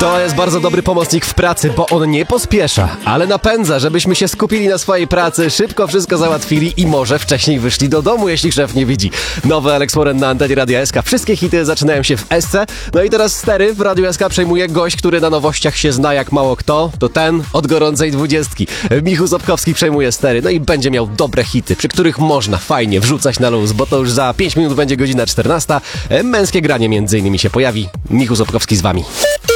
To jest bardzo dobry pomocnik w pracy, bo on nie pospiesza, ale napędza, żebyśmy się skupili na swojej pracy, szybko wszystko załatwili i może wcześniej wyszli do domu, jeśli szef nie widzi. Nowy Alex Warren na antenie Radia SK. Wszystkie hity zaczynają się w SC. No i teraz stery w Radiu SK przejmuje gość, który na nowościach się zna jak mało kto. To ten od gorącej 20. Michu Sobkowski przejmuje stery. No i będzie miał dobre hity, przy których można fajnie wrzucać na luz, bo to już za 5 minut będzie godzina 14. Męskie granie między innymi się pojawi. Michu Sobkowski z wami.